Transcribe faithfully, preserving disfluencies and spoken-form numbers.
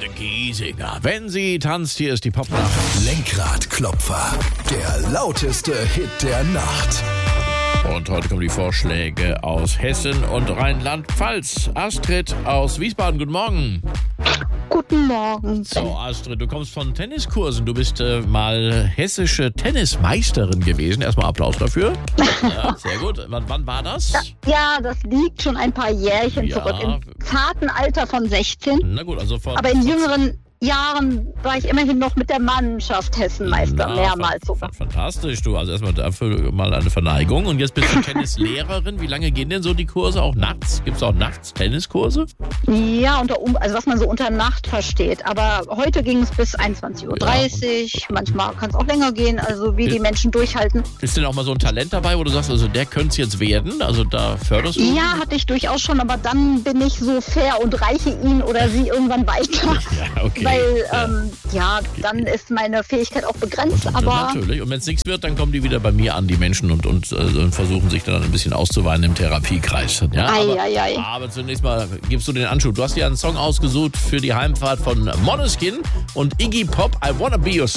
Giesinger. Wenn sie tanzt, hier ist die Popnacht. Lenkradklopfer, der lauteste Hit der Nacht. Und heute kommen die Vorschläge aus Hessen und Rheinland-Pfalz. Astrid aus Wiesbaden, guten Morgen. Guten Morgen. So, Astrid, du kommst von Tenniskursen. Du bist äh, mal hessische Tennismeisterin gewesen. Erstmal Applaus dafür. Ja, sehr gut. Wann, wann war das? Ja, das liegt schon ein paar Jährchen Ja. zurück. Im zarten Alter von sechzehn. Na gut, also von... Aber in jüngeren Jahren war ich immerhin noch mit der Mannschaft Hessenmeister, Na, mehrmals fan- sogar. fan- Fantastisch, du. Also erstmal dafür mal eine Verneigung. Und jetzt bist du Tennislehrerin. Wie lange gehen denn so die Kurse? Auch nachts? Gibt es auch nachts Tenniskurse? Ja, unter, um- also was man so unter Nacht versteht. Aber heute ging es bis einundzwanzig Uhr dreißig. Manchmal kann es auch länger gehen, also wie die Menschen durchhalten. Ist denn auch mal so ein Talent dabei, wo du sagst, also der könnte es jetzt werden? Also da förderst du? Ja, hatte ich durchaus schon, aber dann bin ich so fair und reiche ihn oder sie irgendwann weiter. Ja, okay. Weil, Ja. ähm, ja, dann ist meine Fähigkeit auch begrenzt, Ja, aber natürlich. Und wenn es nichts wird, dann kommen die wieder bei mir an, die Menschen, und, und, äh, und versuchen sich dann ein bisschen auszuweinen im Therapiekreis. Ja, Ei, aber, ei, ei. aber zunächst mal gibst du den Anschub. Du hast dir einen Song ausgesucht für die Heimfahrt von Måneskin und Iggy Pop, I Wanna Be Your